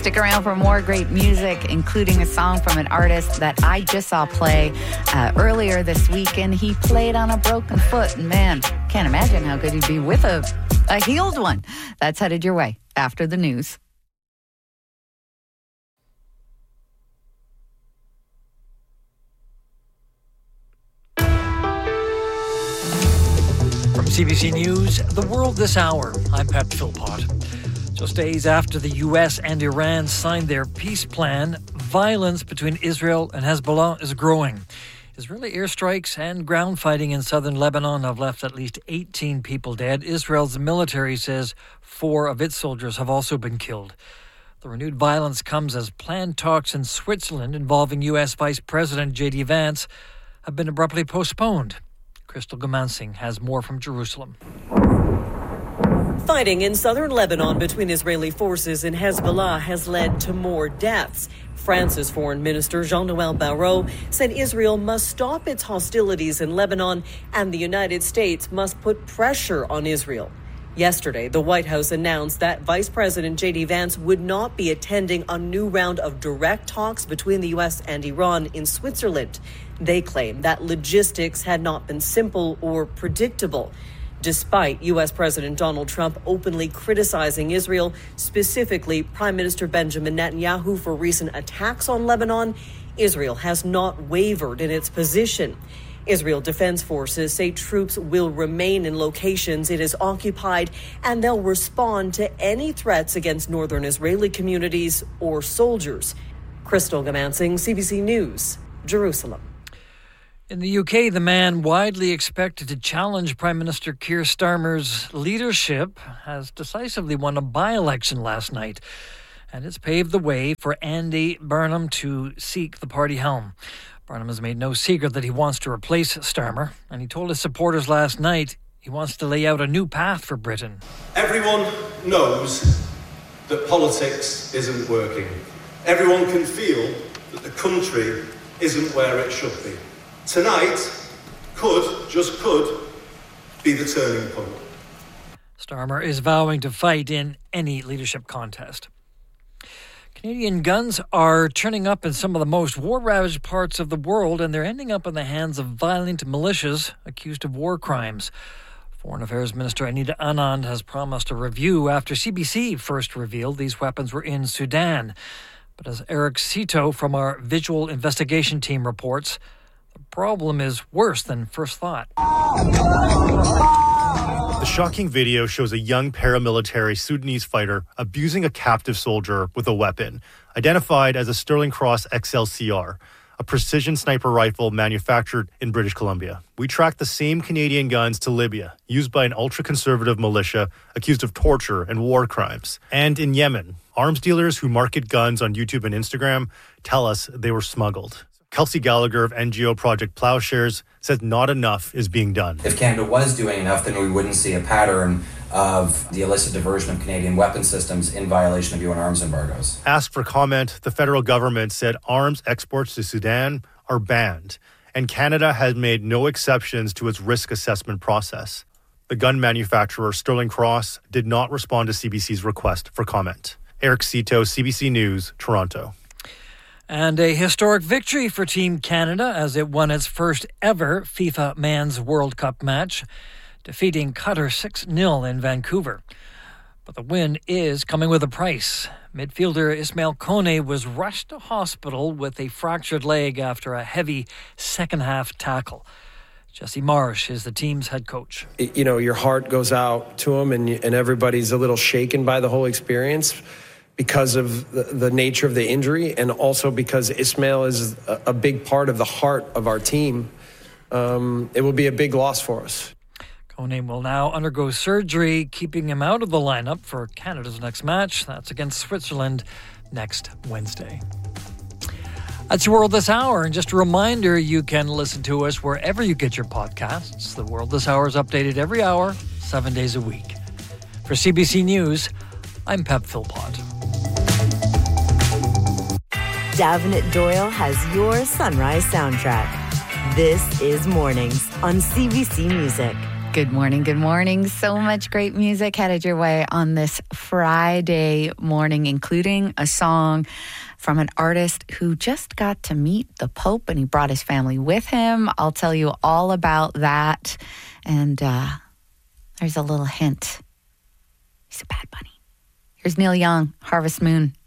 Stick around for more great music, including a song from an artist that I just saw play earlier this weekend. He played on a broken foot, and man, can't imagine how good he'd be with a healed one. That's headed your way after the news. From CBC News, The World This Hour, I'm Pep Philpott. Just days after the U.S. and Iran signed their peace plan, violence between Israel and Hezbollah is growing. Israeli airstrikes and ground fighting in southern Lebanon have left at least 18 people dead. Israel's military says 4 of its soldiers have also been killed. The renewed violence comes as planned talks in Switzerland involving U.S. Vice President J.D. Vance have been abruptly postponed. Crystal Gamansing has more from Jerusalem. Fighting in southern Lebanon between Israeli forces and Hezbollah has led to more deaths. France's Foreign Minister Jean-Noël Barrot said Israel must stop its hostilities in Lebanon and the United States must put pressure on Israel. Yesterday, the White House announced that Vice President J.D. Vance would not be attending a new round of direct talks between the U.S. and Iran in Switzerland. They claim that logistics had not been simple or predictable. Despite U.S. President Donald Trump openly criticizing Israel, specifically Prime Minister Benjamin Netanyahu, for recent attacks on Lebanon, Israel has not wavered in its position. Israel Defense Forces say troops will remain in locations it has occupied, and they'll respond to any threats against northern Israeli communities or soldiers. Crystal Gamansing, CBC News, Jerusalem. In the UK, the man widely expected to challenge Prime Minister Keir Starmer's leadership has decisively won a by-election last night. And it's paved the way for Andy Burnham to seek the party helm. Burnham has made no secret that he wants to replace Starmer, and he told his supporters last night he wants to lay out a new path for Britain. Everyone knows that politics isn't working. Everyone can feel that the country isn't where it should be. Tonight just could be the turning point. Starmer is vowing to fight in any leadership contest. Canadian guns are turning up in some of the most war-ravaged parts of the world, and they're ending up in the hands of violent militias accused of war crimes. Foreign Affairs Minister Anita Anand has promised a review after CBC first revealed these weapons were in Sudan. But as Eric Cito from our visual investigation team reports, the problem is worse than first thought. The shocking video shows a young paramilitary Sudanese fighter abusing a captive soldier with a weapon, identified as a Sterling Cross XLCR, a precision sniper rifle manufactured in British Columbia. We tracked the same Canadian guns to Libya, used by an ultra-conservative militia accused of torture and war crimes. And in Yemen, arms dealers who market guns on YouTube and Instagram tell us they were smuggled. Kelsey Gallagher of NGO Project Plowshares says not enough is being done. If Canada was doing enough, then we wouldn't see a pattern of the illicit diversion of Canadian weapon systems in violation of UN arms embargoes. Asked for comment, the federal government said arms exports to Sudan are banned, and Canada has made no exceptions to its risk assessment process. The gun manufacturer Sterling Cross did not respond to CBC's request for comment. Eric Cito, CBC News, Toronto. And a historic victory for Team Canada as it won its first ever FIFA Men's World Cup match, defeating Qatar 6-0 in Vancouver. But the win is coming with a price. Midfielder Ismail Kone was rushed to hospital with a fractured leg after a heavy second-half tackle. Jesse Marsh is the team's head coach. You know, your heart goes out to him and everybody's a little shaken by the whole experience, because of the nature of the injury and also because Ismail is a big part of the heart of our team. It will be a big loss for us. Kone will now undergo surgery, keeping him out of the lineup for Canada's next match. That's against Switzerland next Wednesday. That's your World This Hour. And just a reminder, you can listen to us wherever you get your podcasts. The World This Hour is updated every hour, 7 days a week. For CBC News, I'm Pep Philpott. Davenant Doyle has your sunrise soundtrack. This is Mornings on CBC Music. Good morning. Good morning. So much great music headed your way on this Friday morning, including a song from an artist who just got to meet the Pope and he brought his family with him. I'll tell you all about that. And there's a little hint. He's a bad bunny. Here's Neil Young, Harvest Moon.